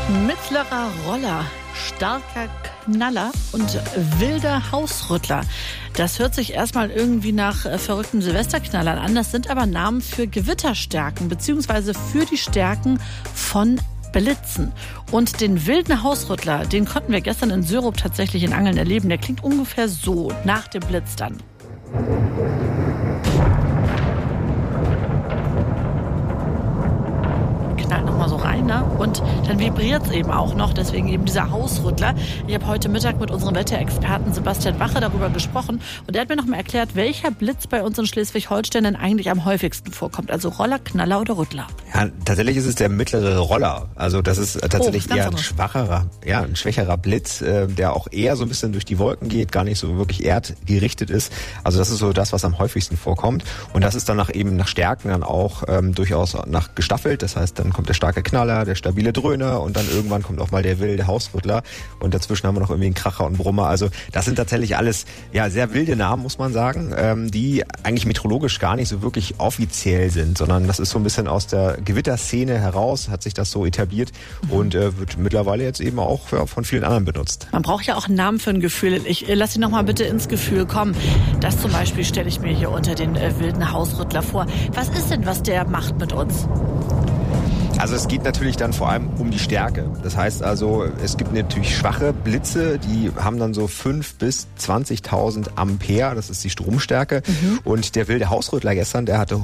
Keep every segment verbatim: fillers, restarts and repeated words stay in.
Mittlerer Roller, starker Knaller und wilder Hausrüttler. Das hört sich erstmal irgendwie nach äh, verrückten Silvesterknallern an. Das sind aber Namen für Gewitterstärken beziehungsweise für die Stärken von Blitzen. Und den wilden Hausrüttler, den konnten wir gestern in Syrup tatsächlich in Angeln erleben. Der klingt ungefähr so, nach dem Blitz dann. Knallt nochmal so rein, ne? Und dann vibriert es eben auch noch, deswegen eben dieser Hausrüttler. Ich habe heute Mittag mit unserem Wetterexperten Sebastian Wache darüber gesprochen und der hat mir noch mal erklärt, welcher Blitz bei uns in Schleswig-Holstein denn eigentlich am häufigsten vorkommt. Also Roller, Knaller oder Rüttler? Ja, tatsächlich ist es der mittlere Roller. Also das ist tatsächlich oh, eher ein schwacherer, ja, ein schwächerer Blitz, äh, der auch eher so ein bisschen durch die Wolken geht, gar nicht so wirklich erdgerichtet ist. Also das ist so das, was am häufigsten vorkommt. Und das ist dann nach eben nach Stärken dann auch ähm, durchaus nach gestaffelt. Das heißt, dann kommt der starke Knaller, der stabile Dröhner und dann irgendwann kommt auch mal der wilde Hausrüttler und dazwischen haben wir noch irgendwie einen Kracher und Brummer. Also das sind tatsächlich alles ja sehr wilde Namen, muss man sagen, ähm, die eigentlich meteorologisch gar nicht so wirklich offiziell sind, sondern das ist so ein bisschen aus der Gewitterszene heraus, hat sich das so etabliert und äh, wird mittlerweile jetzt eben auch ja, von vielen anderen benutzt. Man braucht ja auch einen Namen für ein Gefühl. Ich äh, lass Sie noch mal bitte ins Gefühl kommen. Das zum Beispiel stelle ich mir hier unter den äh, wilden Hausrüttler vor. Was ist denn, was der macht mit uns? Also es geht natürlich dann vor allem um die Stärke. Das heißt also, es gibt natürlich schwache Blitze, die haben dann so fünf bis zwanzigtausend Ampere, das ist die Stromstärke. Mhm. Und der wilde Hausrüttler gestern, der hatte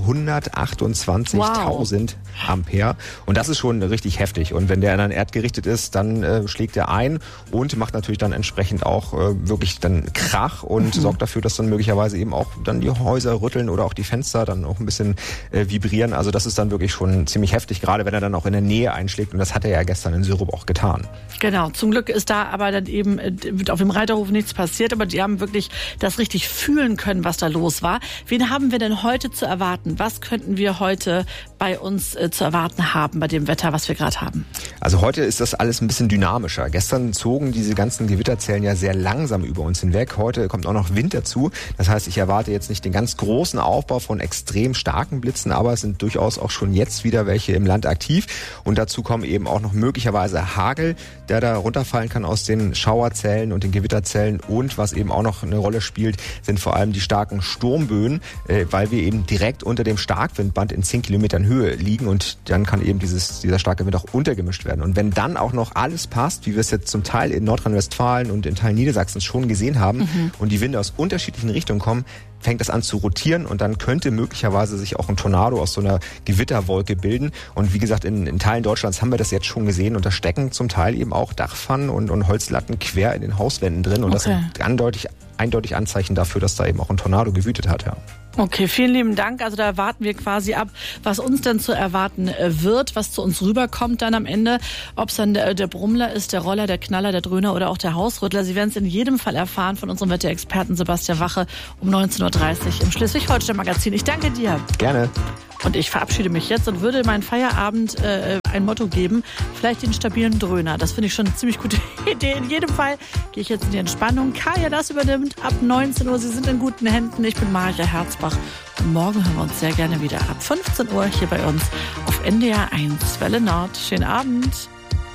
hundertachtundzwanzigtausend wow. Ampere. Und das ist schon richtig heftig. Und wenn der dann erdgerichtet ist, dann äh, schlägt er ein und macht natürlich dann entsprechend auch äh, wirklich dann Krach und mhm. sorgt dafür, dass dann möglicherweise eben auch dann die Häuser rütteln oder auch die Fenster dann auch ein bisschen äh, vibrieren. Also das ist dann wirklich schon ziemlich heftig, gerade wenn er dann auch in der Nähe einschlägt und das hat er ja gestern in Syrup auch getan. Genau, zum Glück ist da aber dann eben auf dem Reiterhof nichts passiert, aber die haben wirklich das richtig fühlen können, was da los war. Wen haben wir denn heute zu erwarten? Was könnten wir heute bei uns äh, zu erwarten haben bei dem Wetter, was wir gerade haben? Also heute ist das alles ein bisschen dynamischer. Gestern zogen diese ganzen Gewitterzellen ja sehr langsam über uns hinweg. Heute kommt auch noch Wind dazu. Das heißt, ich erwarte jetzt nicht den ganz großen Aufbau von extrem starken Blitzen, aber es sind durchaus auch schon jetzt wieder welche im Land aktiv. Und dazu kommen eben auch noch möglicherweise Hagel, der da runterfallen kann aus den Schauerzellen und den Gewitterzellen. Und was eben auch noch eine Rolle spielt, sind vor allem die starken Sturmböen, äh, weil wir eben direkt unter dem Starkwindband in zehn Kilometern Höhe liegen. Und dann kann eben dieses, dieser starke Wind auch untergemischt werden. Und wenn dann auch noch alles passt, wie wir es jetzt zum Teil in Nordrhein-Westfalen und in Teilen Niedersachsens schon gesehen haben, mhm. und die Winde aus unterschiedlichen Richtungen kommen, fängt das an zu rotieren und dann könnte möglicherweise sich auch ein Tornado aus so einer Gewitterwolke bilden. Und wie gesagt, in, in Teilen Deutschlands haben wir das jetzt schon gesehen und da stecken zum Teil eben auch Dachpfannen und, und Holzlatten quer in den Hauswänden drin. Und okay. das sind eindeutig, eindeutig Anzeichen dafür, dass da eben auch ein Tornado gewütet hat, ja. Okay, vielen lieben Dank. Also da warten wir quasi ab, was uns dann zu erwarten wird, was zu uns rüberkommt dann am Ende. Ob es dann der, der Brummler ist, der Roller, der Knaller, der Dröhner oder auch der Hausrüttler. Sie werden es in jedem Fall erfahren von unserem Wetterexperten Sebastian Wache um neunzehn Uhr dreißig im Schleswig-Holstein-Magazin. Ich danke dir. Gerne. Und ich verabschiede mich jetzt und würde meinen Feierabend äh, ein Motto geben, vielleicht den stabilen Dröhner. Das finde ich schon eine ziemlich gute Idee. In jedem Fall gehe ich jetzt in die Entspannung. Kaya das übernimmt ab neunzehn Uhr. Sie sind in guten Händen. Ich bin Maria Herzbach. Und morgen hören wir uns sehr gerne wieder ab fünfzehn Uhr hier bei uns auf N D R eins Welle Nord. Schönen Abend.